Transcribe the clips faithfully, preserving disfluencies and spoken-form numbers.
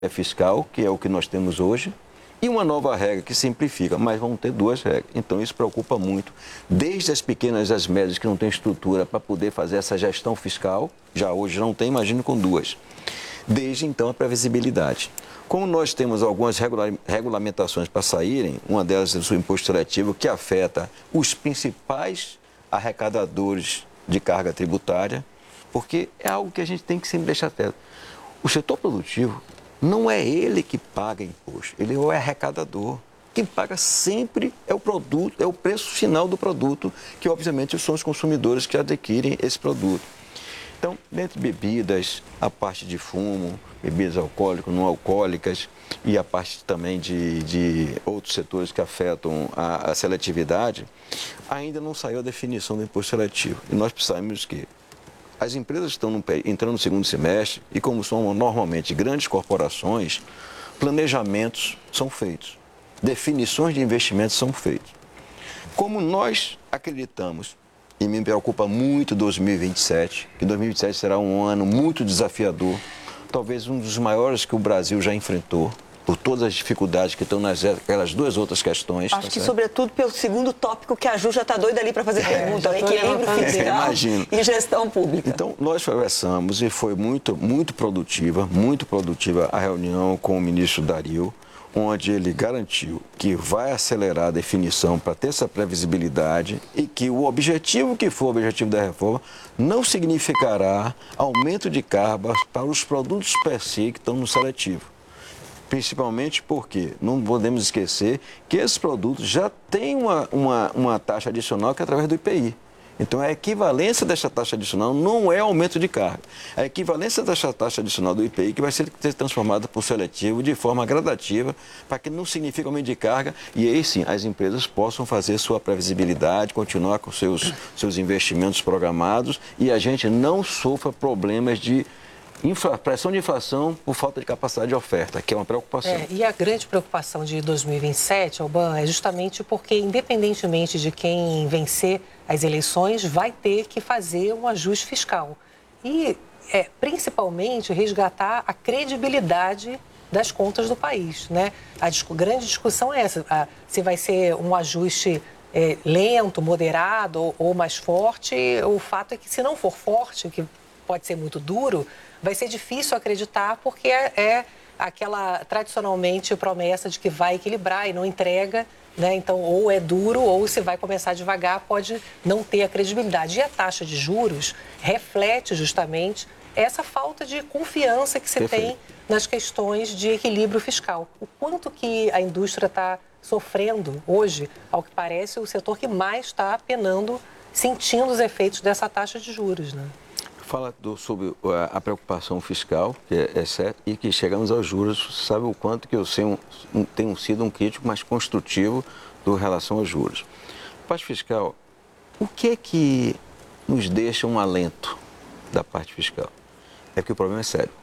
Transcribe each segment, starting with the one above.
fiscal, que é o que nós temos hoje, e uma nova regra que simplifica, mas vão ter duas regras. Então isso preocupa muito, desde as pequenas às médias que não têm estrutura para poder fazer essa gestão fiscal, já hoje não tem, imagino com duas. Desde então a previsibilidade. Como nós temos algumas regula- regulamentações para saírem, uma delas é o imposto seletivo, que afeta os principais arrecadadores de carga tributária, porque é algo que a gente tem que sempre deixar certo. O setor produtivo não é ele que paga imposto, ele é o arrecadador. Quem paga sempre é o produto, é o preço final do produto, que obviamente são os consumidores que adquirem esse produto. Então, dentre bebidas, a parte de fumo, bebidas alcoólicas, não alcoólicas e a parte também de, de outros setores que afetam a, a seletividade, ainda não saiu a definição do imposto seletivo. E nós precisamos que as empresas estão no, entrando no segundo semestre e, como são normalmente grandes corporações, planejamentos são feitos, definições de investimentos são feitas. Como nós acreditamos, e me preocupa muito dois mil e vinte e sete, que dois mil e vinte e sete será um ano muito desafiador, talvez um dos maiores que o Brasil já enfrentou, por todas as dificuldades que estão nas aquelas duas outras questões. Acho tá que, certo? Sobretudo, pelo segundo tópico que a Ju já está doida ali para fazer É, pergunta, o equilíbrio fiscal é, e gestão pública. Então, nós conversamos e foi muito, muito produtiva, muito produtiva a reunião com o ministro Dario, onde ele garantiu que vai acelerar a definição para ter essa previsibilidade e que o objetivo que for o objetivo da reforma não significará aumento de cargas para os produtos per se que estão no seletivo. Principalmente porque não podemos esquecer que esses produtos já têm uma, uma, uma taxa adicional que é através do I P I. Então, a equivalência dessa taxa adicional não é aumento de carga. A equivalência dessa taxa adicional do I P I que vai ser transformada por seletivo de forma gradativa, para que não signifique aumento de carga e aí sim as empresas possam fazer sua previsibilidade, continuar com seus, seus investimentos programados e a gente não sofra problemas de Infla, pressão de inflação por falta de capacidade de oferta, que é uma preocupação. É, e a grande preocupação de dois mil e vinte e sete, Alban, é justamente porque, independentemente de quem vencer as eleições, vai ter que fazer um ajuste fiscal. E, é, principalmente, resgatar a credibilidade das contas do país, né? A discu- grande discussão é essa, a, se vai ser um ajuste é, lento, moderado ou, ou mais forte. O fato é que, se não for forte, que pode ser muito duro, vai ser difícil acreditar porque é, é aquela, tradicionalmente, promessa de que vai equilibrar e não entrega, né? Então, ou é duro ou se vai começar devagar, pode não ter a credibilidade. E a taxa de juros reflete justamente essa falta de confiança que se Perfeito. tem nas questões de equilíbrio fiscal. O quanto que a indústria está sofrendo hoje, ao que parece, o setor que mais está penando, sentindo os efeitos dessa taxa de juros, né? Fala do, sobre a, a preocupação fiscal, que é, é certo, e que chegamos aos juros. Você sabe o quanto que eu sei um, um, tenho sido um crítico mais construtivo do relação aos juros. Parte fiscal, o que é que nos deixa um alento da parte fiscal? É que o problema é sério.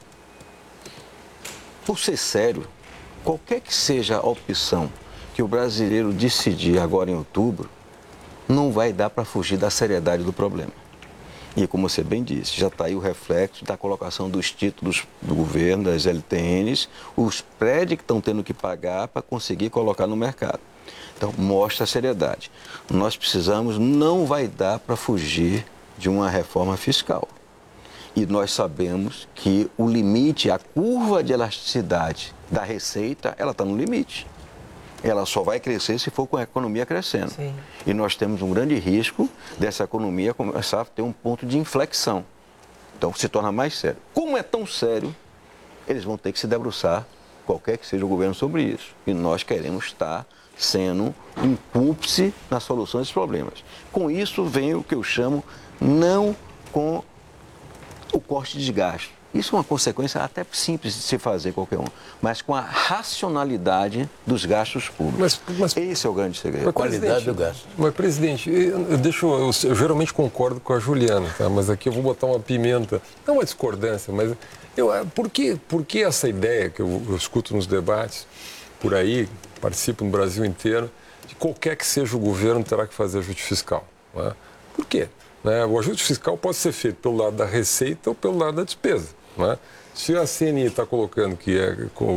Por ser sério, qualquer que seja a opção que o brasileiro decidir agora em outubro, não vai dar para fugir da seriedade do problema. E como você bem disse, já está aí o reflexo da colocação dos títulos do governo, das L T Ns, os prédios que estão tendo que pagar para conseguir colocar no mercado. Então, mostra a seriedade. Nós precisamos, não vai dar para fugir de uma reforma fiscal. E nós sabemos que o limite, a curva de elasticidade da receita, ela está no limite. Ela só vai crescer se for com a economia crescendo. Sim. E nós temos um grande risco dessa economia começar a ter um ponto de inflexão. Então, se torna mais sério. Como é tão sério, eles vão ter que se debruçar, qualquer que seja o governo, sobre isso. E nós queremos estar sendo um cúmplice na solução desses problemas. Com isso, vem o que eu chamo não com o corte de gasto. Isso é uma consequência até simples de se fazer qualquer um, mas com a racionalidade dos gastos públicos. Mas, mas, Esse é o grande segredo. A qualidade do gasto. Mas, presidente, eu, eu, deixo, eu, eu geralmente concordo com a Juliana, tá? Mas aqui eu vou botar uma pimenta, não uma discordância, mas eu, por, que, por que essa ideia que eu, eu escuto nos debates por aí, participo no Brasil inteiro, de qualquer que seja o governo terá que fazer ajuste fiscal? Não é? Por quê? Né? O ajuste fiscal pode ser feito pelo lado da receita ou pelo lado da despesa. Não é? se a C N I está colocando que é